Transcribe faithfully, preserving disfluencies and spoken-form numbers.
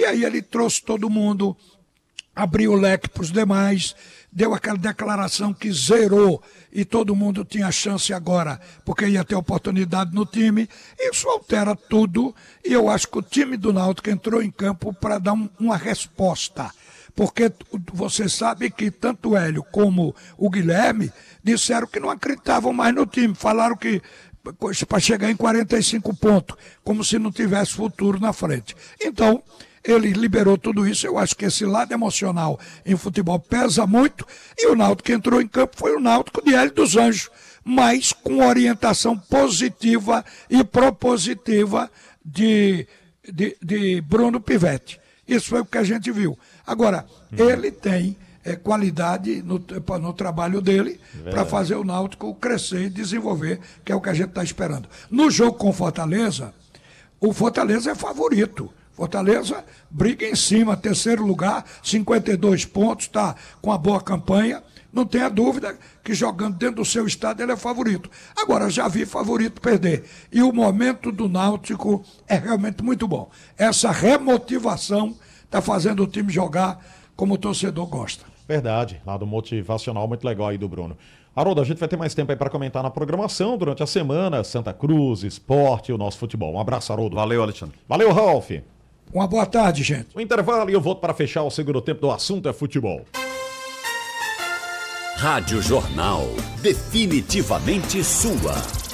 E aí ele trouxe todo mundo, abriu o leque para os demais, deu aquela declaração que zerou e todo mundo tinha chance agora, porque ia ter oportunidade no time. Isso altera tudo e eu acho que o time do Náutico entrou em campo para dar um, uma resposta. Porque você sabe que tanto o Hélio como o Guilherme disseram que não acreditavam mais no time, falaram que para chegar em quarenta e cinco pontos, como se não tivesse futuro na frente. Então, ele liberou tudo isso. Eu acho que esse lado emocional em futebol pesa muito, e o Náutico que entrou em campo foi o Náutico de Hélio dos Anjos, mas com orientação positiva e propositiva de, de, de Bruno Pivetti. Isso foi o que a gente viu. Agora, uhum. ele tem é, qualidade no, no trabalho dele para fazer o Náutico crescer e desenvolver, que é o que a gente está esperando. No jogo com Fortaleza, o Fortaleza é favorito. Fortaleza briga em cima, terceiro lugar, cinquenta e dois pontos, está com a boa campanha. Não tenha dúvida que jogando dentro do seu estado ele é favorito. Agora, já vi favorito perder. E o momento do Náutico é realmente muito bom. Essa remotivação está fazendo o time jogar como o torcedor gosta. Verdade, lado motivacional muito legal aí do Bruno. Haroldo, a gente vai ter mais tempo aí para comentar na programação durante a semana, Santa Cruz, esporte e o nosso futebol. Um abraço, Haroldo. Valeu, Alexandre. Valeu, Ralf. Uma boa tarde, gente. O intervalo e eu volto para fechar o segundo tempo do assunto é futebol. Rádio Jornal, definitivamente sua.